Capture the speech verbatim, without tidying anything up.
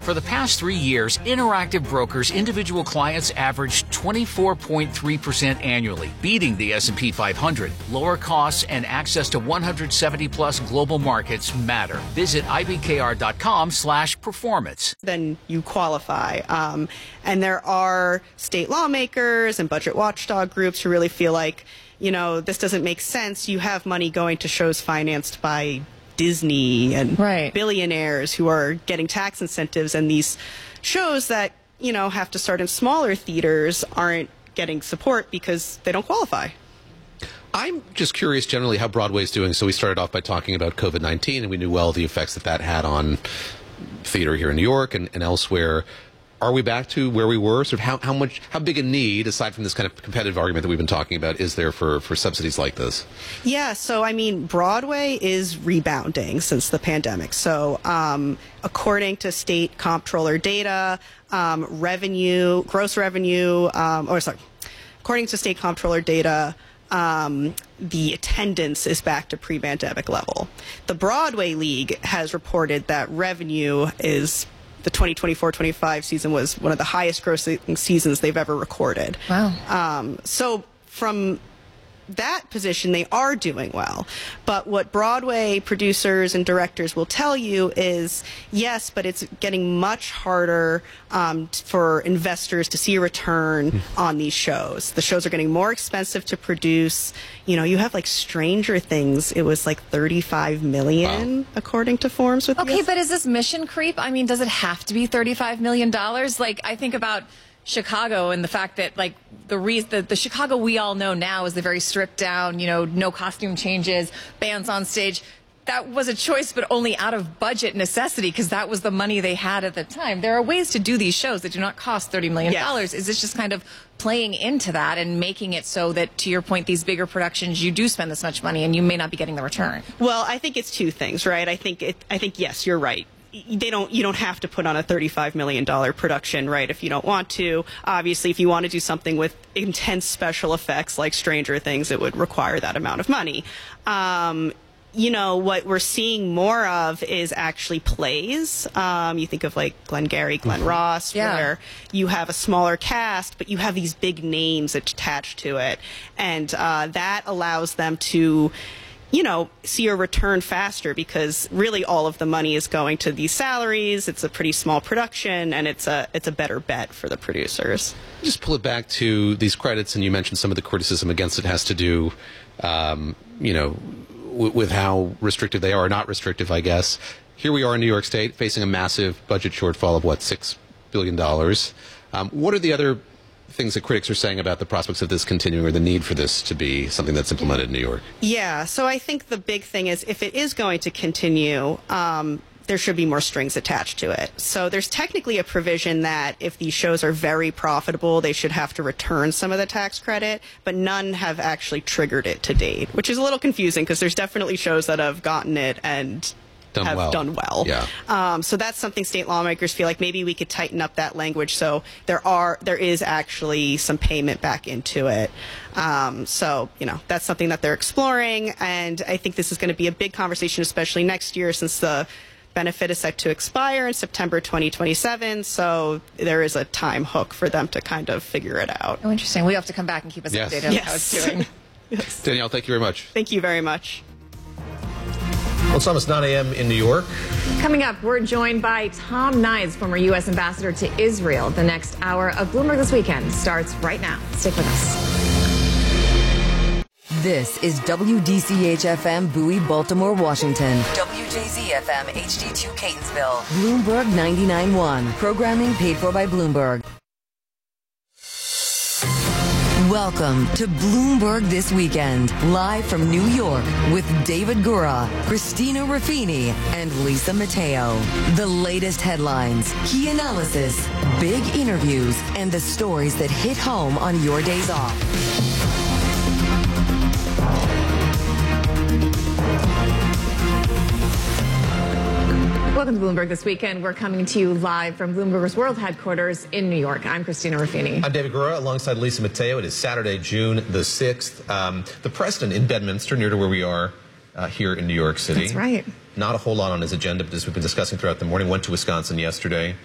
For the past three years, Interactive Brokers individual clients averaged twenty-four point three percent annually, beating the S and P five hundred. Lower costs and access to one hundred seventy plus global markets matter. Visit I B K R dot com slash performance. Then you qualify. Um, and there are state lawmakers and budget watchdog groups who really feel like, you know, this doesn't make sense. You have money going to shows financed by Disney and right. billionaires who are getting tax incentives, and these shows that, you know, have to start in smaller theaters aren't getting support because they don't qualify. I'm just curious generally how Broadway's doing. So we started off by talking about COVID nineteen, and we knew well the effects that that had on theater here in New York and, and elsewhere. Are we back to where we were? Sort of how, how much, how big a need, aside from this kind of competitive argument that we've been talking about, is there for, for subsidies like this? Yeah, so I mean, Broadway is rebounding since the pandemic. So um, according to state comptroller data, um, revenue, gross revenue, um, or sorry, according to state comptroller data, um, the attendance is back to pre-pandemic level. The Broadway League has reported that revenue is the twenty twenty-four twenty-five season was one of the highest grossing seasons they've ever recorded. Wow. Um, so from that position, they are doing well. But what Broadway producers and directors will tell you is, yes, but it's getting much harder um, for investors to see a return on these shows. The shows are getting more expensive to produce. You know, you have like Stranger Things. It was like thirty-five million dollars, wow. according to forms with Okay, but is this mission creep? I mean, does it have to be thirty-five million dollars? Like, I think about Chicago and the fact that, like, the, re the the Chicago we all know now is the very stripped down, you know, no costume changes, bands on stage. That was a choice, but only out of budget necessity, because that was the money they had at the time. There are ways to do these shows that do not cost thirty million dollars. Yes. Is this just kind of playing into that and making it so that, to your point, these bigger productions, you do spend this much money and you may not be getting the return? Well, I think it's two things, right? I think it, I think yes, you're right. They don't. You don't have to put on a thirty-five million dollar production, right? If you don't want to. Obviously, if you want to do something with intense special effects like Stranger Things, it would require that amount of money. Um, you know, what we're seeing more of is actually plays. Um, you think of like Glengarry, Glen Ross, yeah. where you have a smaller cast, but you have these big names attached to it, and uh, that allows them to, you know, see a return faster, because really all of the money is going to these salaries. It's a pretty small production, and it's a it's a better bet for the producers. Just pull it back to these credits, and you mentioned some of the criticism against it has to do, um, you know, w with how restrictive they are, or not restrictive, I guess. Here we are in New York State facing a massive budget shortfall of, what, six billion dollars. Um, what are the other things that critics are saying about the prospects of this continuing, or the need for this to be something that's implemented in New York? Yeah, so I think the big thing is, if it is going to continue, um, there should be more strings attached to it. So there's technically a provision that if these shows are very profitable, they should have to return some of the tax credit, but none have actually triggered it to date, which is a little confusing, because there's definitely shows that have gotten it and Done have well. done well. Yeah. Um, so that's something state lawmakers feel like maybe we could tighten up that language, so there are there is actually some payment back into it. Um, so, you know, that's something that they're exploring, and I think this is going to be a big conversation, especially next year, since the benefit is set to expire in September twenty twenty-seven. So there is a time hook for them to kind of figure it out. Oh, interesting. We have to come back and keep us Yes. updated on Yes. how it's doing. Yes. Danielle, thank you very much. Thank you very much. Well, it's almost nine a m in New York. Coming up, we're joined by Tom Nides, former U S ambassador to Israel. The next hour of Bloomberg This Weekend starts right now. Stick with us. This is W D C H F M Bowie, Baltimore, Washington. W J Z F M H D two Catonsville. Bloomberg ninety-nine point one. Programming paid for by Bloomberg. Welcome to Bloomberg This Weekend, live from New York with David Gura, Christina Ruffini, and Lisa Mateo. The latest headlines, key analysis, big interviews, and the stories that hit home on your days off. Welcome to Bloomberg This Weekend. We're coming to you live from Bloomberg's World Headquarters in New York. I'm Christina Ruffini. I'm David Gura, alongside Lisa Mateo. It is Saturday, June the sixth. Um, the president in Bedminster, near to where we are uh, here in New York City. That's right. Not a whole lot on his agenda, but as we've been discussing throughout the morning, went to Wisconsin yesterday.